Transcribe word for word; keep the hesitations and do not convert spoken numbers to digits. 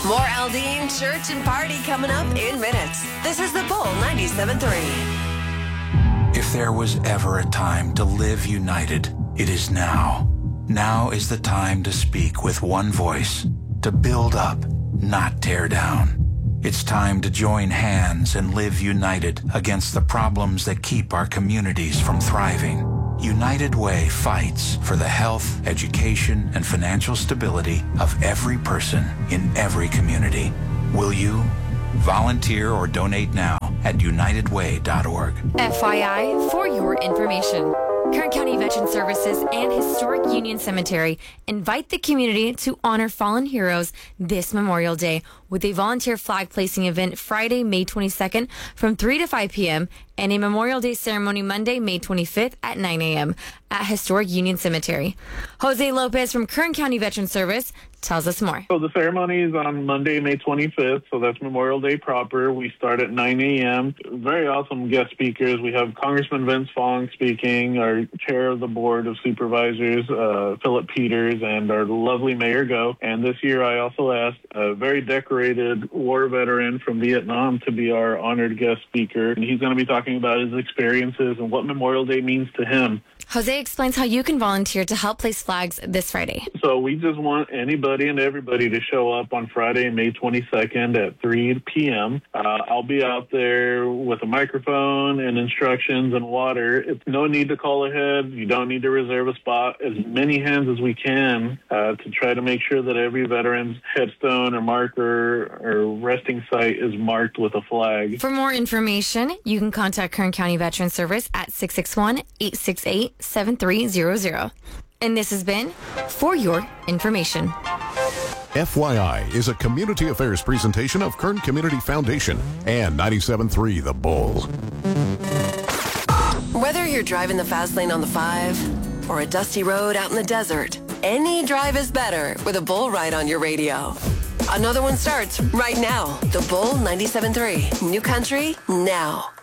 More Aldine, church, and party coming up in minutes. This is the Bull ninety-seven point three. If there was ever a time to live united, it is now. Now is the time to speak with one voice, to build up, not tear down. It's time to join hands and live united against the problems that keep our communities from thriving. United Way fights for the health, education, and financial stability of every person in every community. Will you? Volunteer or donate now at united way dot org. F Y I, for your information, Kern County Veteran Services and Historic Union Cemetery invite the community to honor fallen heroes this Memorial Day with a volunteer flag placing event Friday, May twenty-second from three to five p.m. and a Memorial Day ceremony Monday, May twenty-fifth at nine a.m. at Historic Union Cemetery. Jose Lopez from Kern County Veteran Service tells us more. So the ceremony is on Monday, May twenty-fifth, so that's Memorial Day proper. We start at nine a.m. Very awesome guest speakers. We have Congressman Vince Fong speaking, our chair of the Board of Supervisors, uh, Philip Peters, and our lovely Mayor Go. And this year I also asked a very decorated war veteran from Vietnam to be our honored guest speaker. And he's going to be talking about his experiences and what Memorial Day means to him. Jose explains how you can volunteer to help place flags this Friday. So we just want anybody and everybody to show up on Friday, May twenty-second at three p.m. Uh, I'll be out there with a microphone and instructions and water. It's no need to call ahead. You don't need to reserve a spot. As many hands as we can uh, to try to make sure that every veteran's headstone or marker or resting site is marked with a flag. For more information, you can contact Kern County Veteran Service at six six one, eight six eight, seven three zero zero. And this has been For Your Information. F Y I is a community affairs presentation of Kern Community Foundation and ninety-seven point three The Bull. Whether you're driving the fast lane on the five or a dusty road out in the desert, any drive is better with a Bull ride on your radio. Another one starts right now. The Bull ninety-seven point three. New country now.